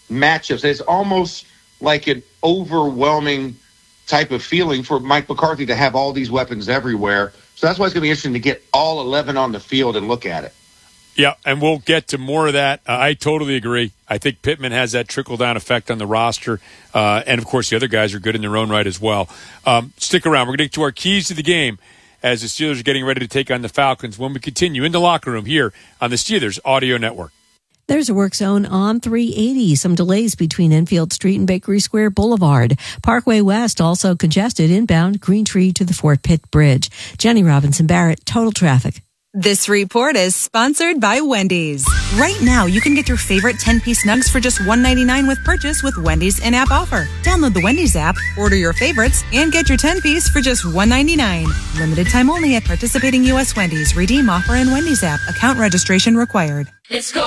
matchups. It's almost like an overwhelming type of feeling for Mike McCarthy to have all these weapons everywhere. So that's why it's going to be interesting to get all 11 on the field and look at it. Yeah, and we'll get to more of that. I totally agree. I think Pittman has that trickle-down effect on the roster. And, of course, the other guys are good in their own right as well. Stick around. We're going to get to our keys to the game as the Steelers are getting ready to take on the Falcons when we continue in the locker room here on the Steelers Audio Network. There's a work zone on 380. Some delays between Enfield Street and Bakery Square Boulevard. Parkway West also congested inbound Green Tree to the Fort Pitt Bridge. Jenny Robinson Barrett, Total Traffic. This report is sponsored by Wendy's. Right now, you can get your favorite 10-piece nugs for just $1.99 with purchase with Wendy's in-app offer. Download the Wendy's app, order your favorites, and get your 10-piece for just $1.99. Limited time only at participating U.S. Wendy's. Redeem offer in Wendy's app. Account registration required. It's go